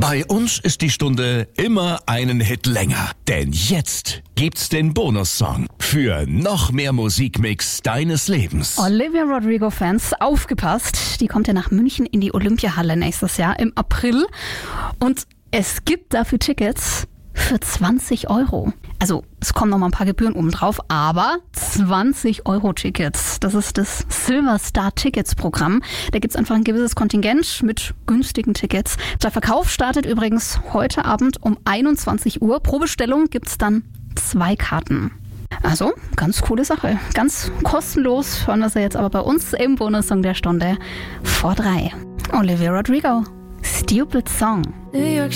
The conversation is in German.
Bei uns ist die Stunde immer einen Hit länger. Denn jetzt gibt's den Bonussong für noch mehr Musikmix deines Lebens. Olivia Rodrigo-Fans, aufgepasst. Die kommt ja nach München in die Olympiahalle nächstes Jahr im April. Und es gibt dafür Tickets für 20 Euro. Also es kommen noch mal ein paar Gebühren obendrauf, aber 20 Euro Tickets. Das ist das Silver Star Tickets Programm. Da gibt's einfach ein gewisses Kontingent mit günstigen Tickets. Der Verkauf startet übrigens heute Abend um 21 Uhr. Pro Bestellung gibt's dann 2 Karten. Also, ganz coole Sache. Ganz kostenlos hören wir sie jetzt aber bei uns im Bonussong der Stunde vor 3. Olivia Rodrigo, Stupid Song. New York